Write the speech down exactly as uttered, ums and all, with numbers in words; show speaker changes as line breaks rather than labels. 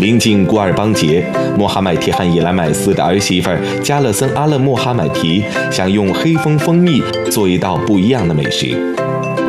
临近古尔邦节，穆哈迈提和伊兰买斯的儿媳妇加勒森阿勒穆哈迈提想用黑蜂蜂蜜做一道不一样的美食。